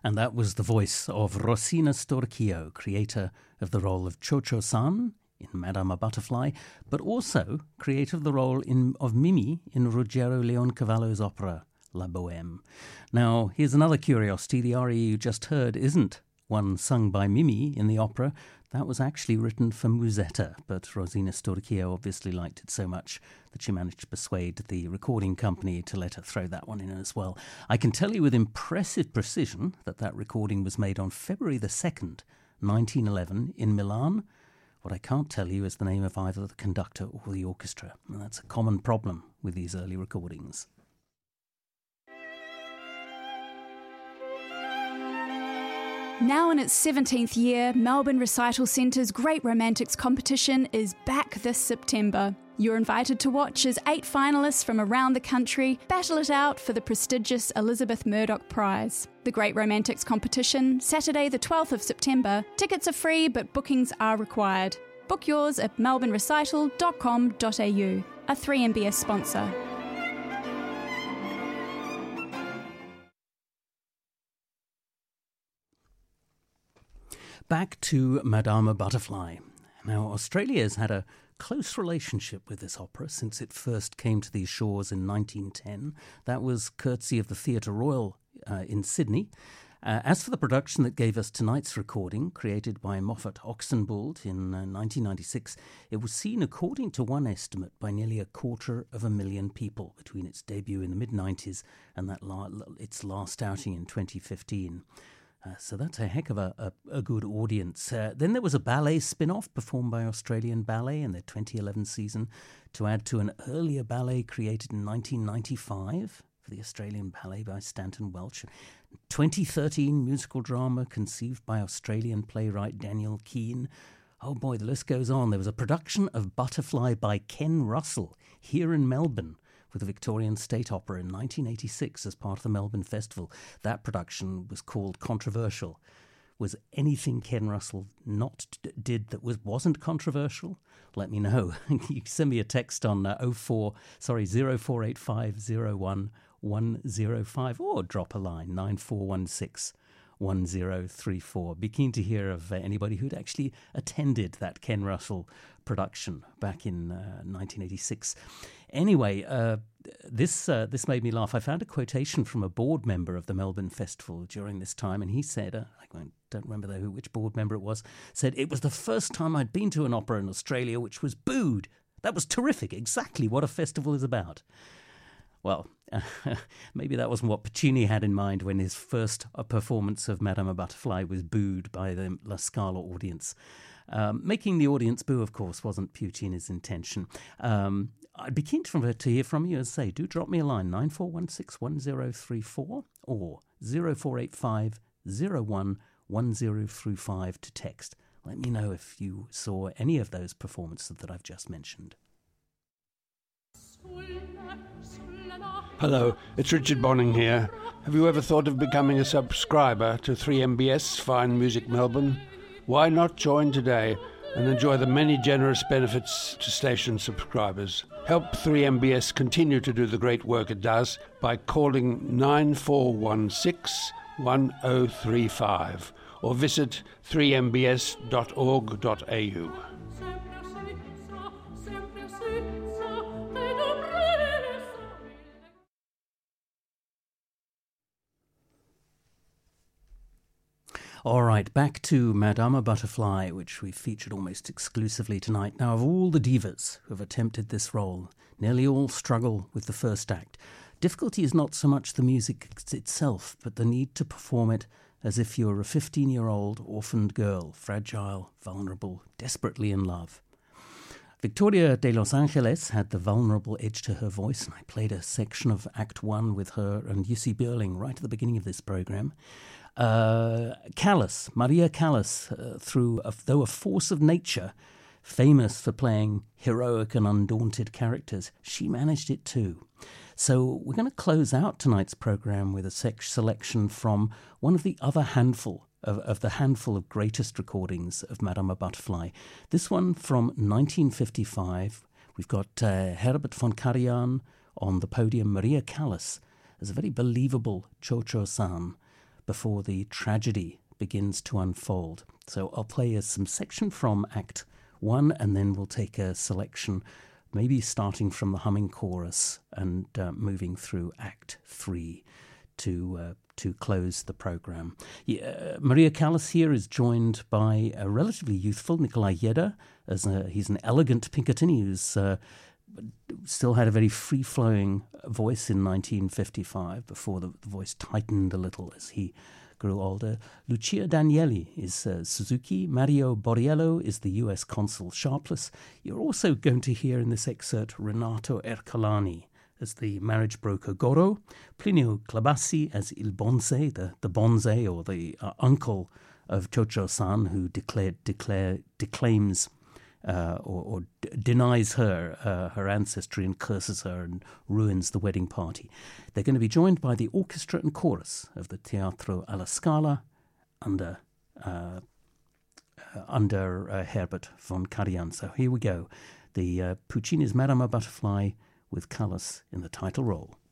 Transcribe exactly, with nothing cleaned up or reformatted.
And that was the voice of Rosina Storchio, creator of the role of Cho-Cho-san in Madama Butterfly, but also creator of the role in, of Mimi in Ruggiero Leoncavallo's opera La Bohème. Now, here's another curiosity. The aria you just heard isn't one sung by Mimi in the opera. That was actually written for Musetta, but Rosina Storchio obviously liked it so much that she managed to persuade the recording company to let her throw that one in as well. I can tell you with impressive precision that that recording was made on February the second, nineteen eleven, in Milan. What I can't tell you is the name of either the conductor or the orchestra, and that's a common problem with these early recordings. Now in its seventeenth year, Melbourne Recital Centre's Great Romantics competition is back this September. You're invited to watch as eight finalists from around the country battle it out for the prestigious Elizabeth Murdoch Prize. The Great Romantics competition, Saturday the twelfth of September. Tickets are free, but bookings are required. Book yours at melbourne recital dot com dot a u, a three M B S sponsor. Back to Madama Butterfly. Now, Australia has had a close relationship with this opera since it first came to these shores in nineteen ten. That was courtesy of the Theatre Royal uh, in Sydney. Uh, as for the production that gave us tonight's recording, created by Moffat Oxenbould in uh, nineteen ninety-six, it was seen, according to one estimate, by nearly a quarter of a million people between its debut in the mid-nineties and that la- its last outing in twenty fifteen. Uh, so that's a heck of a, a, a good audience. Uh, then there was a ballet spin-off performed by Australian Ballet in their twenty eleven season to add to an earlier ballet created in nineteen ninety-five for the Australian Ballet by Stanton Welch. twenty thirteen musical drama conceived by Australian playwright Daniel Keane. Oh boy, the list goes on. There was a production of Butterfly by Ken Russell here in Melbourne with the Victorian State Opera in nineteen eighty-six as part of the Melbourne Festival. That production was called Controversial. Was anything Ken Russell not d- did that was, wasn't controversial? Let me know. You can send me a text on uh, oh four, sorry, zero four eight five zero one one zero five or drop a line, nine four one six one zero three four. Be keen to hear of uh, anybody who'd actually attended that Ken Russell production back in uh, nineteen eighty-six. Anyway, uh, this uh, this made me laugh. I found a quotation from a board member of the Melbourne Festival during this time, and he said, uh, I don't remember though, who which board member it was, said, "It was the first time I'd been to an opera in Australia which was booed. That was terrific, exactly what a festival is about." Well, uh, maybe that wasn't what Puccini had in mind when his first uh, performance of Madama Butterfly was booed by the La Scala audience. Um, making the audience boo, of course, wasn't Puccini's intention. Um, I'd be keen to, to hear from you. As I say, do drop me a line, nine four one six one zero three four or zero four eight five zero one one zero three five to text. Let me know if you saw any of those performances that I've just mentioned. Hello, it's Richard Bonning here. Have you ever thought of becoming a subscriber to three M B S Fine Music Melbourne? Why not join today and enjoy the many generous benefits to station subscribers? Help three M B S continue to do the great work it does by calling nine four one six one zero three five or visit three m b s dot org dot a u. All right, back to Madama Butterfly, which we featured almost exclusively tonight. Now, of all the divas who have attempted this role, nearly all struggle with the first act. Difficulty is not so much the music itself, but the need to perform it as if you were a fifteen-year-old orphaned girl, fragile, vulnerable, desperately in love. Victoria de Los Angeles had the vulnerable edge to her voice, and I played a section of Act One with her and Jussi Björling right at the beginning of this program. Uh, Callas, Maria Callas, uh, through a, though a force of nature, famous for playing heroic and undaunted characters, she managed it too. So we're going to close out tonight's program with a sec- selection from one of the other handful of, of the handful of greatest recordings of Madama Butterfly. This one from nineteen fifty-five. We've got uh, Herbert von Karajan on the podium, Maria Callas as a very believable Cho-Cho-san, before the tragedy begins to unfold. So I'll play us some section from Act One, and then we'll take a selection, maybe starting from the humming chorus and uh, moving through Act Three to uh, to close the program. Yeah, Maria Callas here is joined by a relatively youthful Nikolai Yeda. As a, he's an elegant Pinkerton. He's uh, still had a very free-flowing voice in nineteen fifty-five, before the, the voice tightened a little as he grew older. Lucia Danieli is uh, Suzuki. Mario Borriello is the U S consul Sharpless. You're also going to hear in this excerpt Renato Ercolani as the marriage broker Goro, Plinio Clabassi as Il Bonze, the, the bonze or the uh, uncle of Chocho-san, who declared, declare, declaims uh, or, or d- denies her uh, her ancestry and curses her and ruins the wedding party. They're going to be joined by the orchestra and chorus of the Teatro alla Scala under uh, uh, under uh, Herbert von Karajan. So here we go. The uh, Puccini's Madama Butterfly with Callas in the title role.